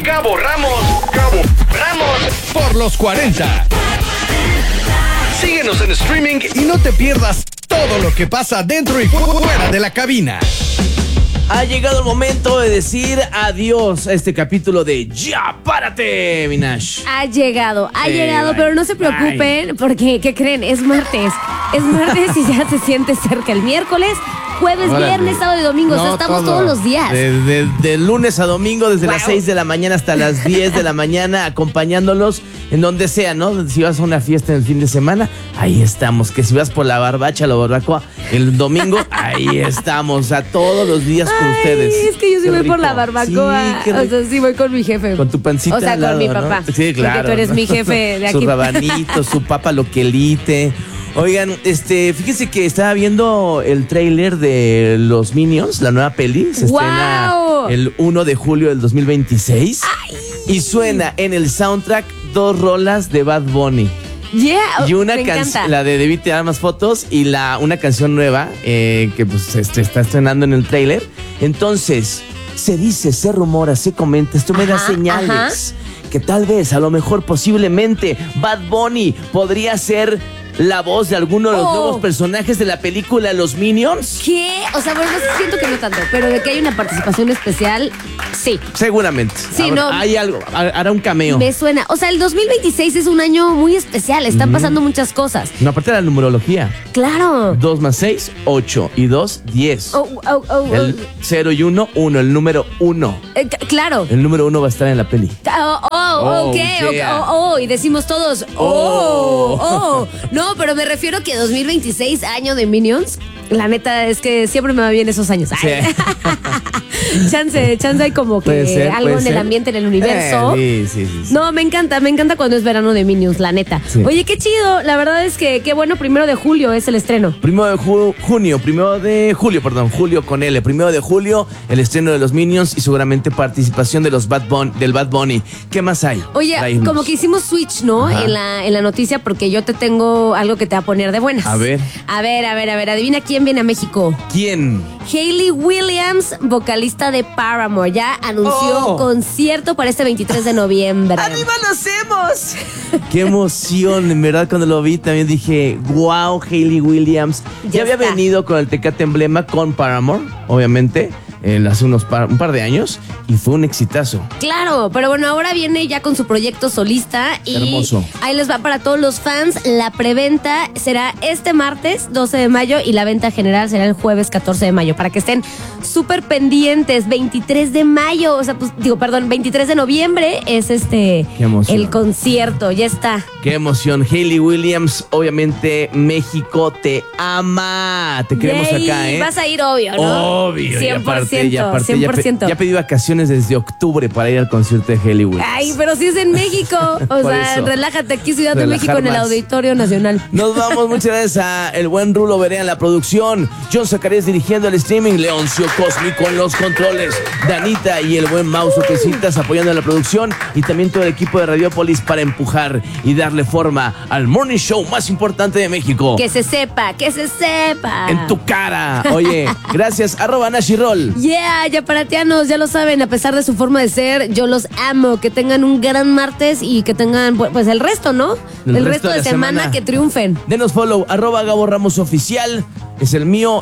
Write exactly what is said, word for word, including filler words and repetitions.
Gabo Ramos, Gabo Ramos, por los cuarenta. Síguenos en streaming y no te pierdas todo lo que pasa dentro y fuera de la cabina. Ha llegado el momento de decir adiós a este capítulo de Ya Párate, Minash. Ha llegado, ha Eh, llegado, bye, pero no se preocupen porque, ¿qué creen? Es martes. Es martes y ya se siente cerca el miércoles, jueves, Órale. viernes, sábado y domingo. O sea, No, estamos todo. todos los días. De, de- de lunes a domingo, desde Wow. las seis de la mañana hasta las diez de la mañana, acompañándolos en donde sea, ¿no? Si vas a una fiesta en el fin de semana, ahí estamos. Que si vas por la barbacha, la barbacoa, el domingo, ahí estamos. A todos los días con Ay, ustedes. es que yo sí Qué voy por rico. la barbacoa. Sí, qué O rico. sea, sí voy con mi jefe. Con tu pancita O sea, al con mi lado, ¿no? papá. Sí, claro. Porque tú eres mi jefe de aquí. Su rabanito, su papa loquelite. Oigan, este, fíjense que estaba viendo el tráiler de Los Minions, la nueva peli. Se estrena ¡Guau! el primero de julio del dos mil veintiséis. Y suena en el soundtrack dos rolas de Bad Bunny. Yeah, Y una me encanta. canción, la de Debí tirar más fotos, y la, una canción nueva eh, que pues se se está estrenando en el tráiler. Entonces, se dice, se rumora, se comenta, esto me da Ajá, señales que tal vez, a lo mejor, posiblemente, Bad Bunny podría ser la voz de alguno de los Oh. nuevos personajes de la película Los Minions. ¿Qué? O sea, bueno, no siento que no tanto, pero de que hay una participación especial, sí. Seguramente. Sí, Habrá- no. Hay algo, ha- hará un cameo. Me suena. O sea, el dos mil veitiseiis es un año muy especial. Están pasando muchas cosas. No, aparte de la numerología. Claro. dos más seis, ocho. Y dos, diez. Oh, oh, oh, oh. El cero y uno, uno. El número uno. Eh, c- claro. El número uno va a estar en la peli. Oh, oh, Oh, ok, ok, yeah. oh, oh, y decimos todos, oh, oh. No, pero me refiero que dos mil veintiséis, año de Minions, la neta es que siempre me va bien esos años. Ay. chance, chance hay como que Puede ser, algo puede en el ser. ambiente, en el universo. Eh, sí, sí, sí, sí. No, me encanta, me encanta cuando es verano de Minions, la neta. Sí. Oye, qué chido, la verdad es que qué bueno, primero de julio es el estreno. Primero de ju- junio, primero de julio, perdón, julio con L. Primero de julio, el estreno de los Minions y seguramente participación de los Bad Bunny, del Bad Bunny. ¿Qué más hay? Oye, Traemos. como que hicimos switch, ¿no? Ajá. En la, en la noticia, porque yo te tengo algo que te va a poner de buenas. A ver. A ver, a ver, a ver, adivina quién viene a México. ¿Quién? Hayley Williams, vocalista de Paramore, ya anunció Oh. concierto para este veintitrés de noviembre. ¡Arriba lo hacemos! ¡Qué emoción! En verdad, cuando lo vi también dije, wow, Hayley Williams. Ya, Ya había está. venido con el Tecate Emblema con Paramore, obviamente, en hace unos par- un par de años, y fue un exitazo. Claro, pero bueno, ahora viene ya con su proyecto solista y Hermoso. ahí les va para todos los fans. La preventa será este martes doce de mayo y la venta general será el jueves catorce de mayo, para que estén súper pendientes. veintitrés de mayo, o sea, pues digo, perdón, veintitrés de noviembre es este Qué emoción. el concierto, ya está. ¡Qué emoción! Hayley Williams, obviamente, México te ama. Te queremos Yay, acá, ¿eh? Vas a ir obvio, ¿no? Obvio. cien por ciento, y aparte, y aparte, cien por ciento. Ya, pe- ya pedí vacaciones desde octubre para ir al concierto de Hayley Williams. Ay, pero si es en México. O Por sea, eso. relájate aquí, Ciudad de Relajar México, en el más. Auditorio Nacional. Nos vamos, muchas gracias a el buen Rulo Berea en la producción, John Zacarías dirigiendo el streaming, Leoncio Cósmico en los controles, Danita y el buen Mauso Quesitas apoyando en la producción y también todo el equipo de Radiopolis para empujar y darle forma al morning show más importante de México. Que se sepa, que se sepa. En tu cara. Oye, gracias, arroba Nashirol. Yeah, ya paratianos, ya lo saben, a pesar de su forma de ser, yo los amo. Que tengan un gran martes y que tengan, pues, el resto, ¿no? El El, resto resto de de, la semana, semana. que triunfen. Denos follow, arroba Gabo Ramos Oficial, es el mío.